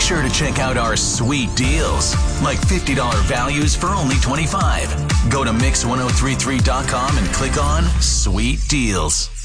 sure to check out our sweet deals, like $50 values for only $25. Go to Mix1033.com and click on Sweet Deals.